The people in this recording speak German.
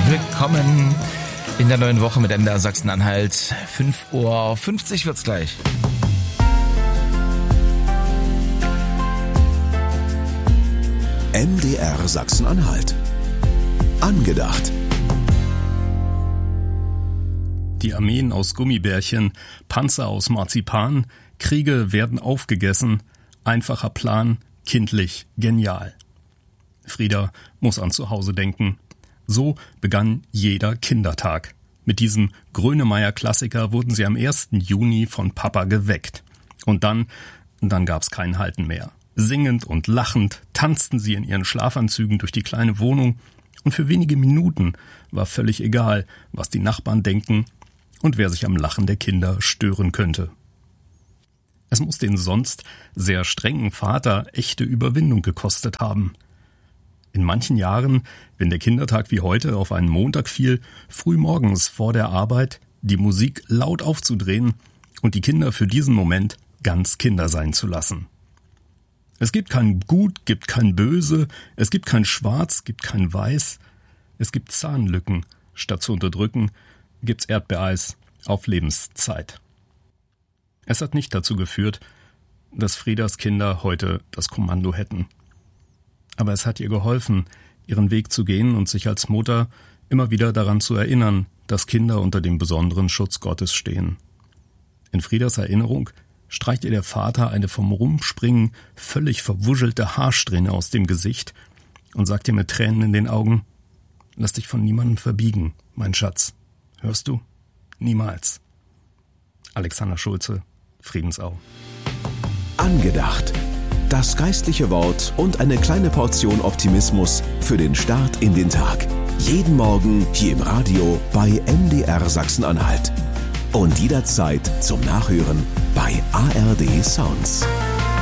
Willkommen in der neuen Woche mit MDR Sachsen-Anhalt. 5:50 Uhr wird's gleich. MDR Sachsen-Anhalt. Angedacht. Die Armeen aus Gummibärchen, Panzer aus Marzipan, Kriege werden aufgegessen, einfacher Plan, kindlich, genial. Frieda muss an zu Hause denken. So begann jeder Kindertag. Mit diesem Grönemeyer-Klassiker wurden sie am 1. Juni von Papa geweckt. Und dann gab's kein Halten mehr. Singend und lachend tanzten sie in ihren Schlafanzügen durch die kleine Wohnung und für wenige Minuten war völlig egal, was die Nachbarn denken und wer sich am Lachen der Kinder stören könnte. Es muss den sonst sehr strengen Vater echte Überwindung gekostet haben. In manchen Jahren, wenn der Kindertag wie heute auf einen Montag fiel, frühmorgens vor der Arbeit die Musik laut aufzudrehen und die Kinder für diesen Moment ganz Kinder sein zu lassen. Es gibt kein Gut, gibt kein Böse, es gibt kein Schwarz, gibt kein Weiß, es gibt Zahnlücken, statt zu unterdrücken, gibt's Erdbeereis auf Lebenszeit. Es hat nicht dazu geführt, dass Friedas Kinder heute das Kommando hätten. Aber es hat ihr geholfen, ihren Weg zu gehen und sich als Mutter immer wieder daran zu erinnern, dass Kinder unter dem besonderen Schutz Gottes stehen. In Friedas Erinnerung streicht ihr der Vater eine vom Rumspringen völlig verwuschelte Haarsträhne aus dem Gesicht und sagt ihr mit Tränen in den Augen: Lass dich von niemandem verbiegen, mein Schatz. Hörst du? Niemals. Alexander Schulze, Friedensau. Angedacht. Das geistliche Wort und eine kleine Portion Optimismus für den Start in den Tag. Jeden Morgen hier im Radio bei MDR Sachsen-Anhalt. Und jederzeit zum Nachhören bei ARD Sounds.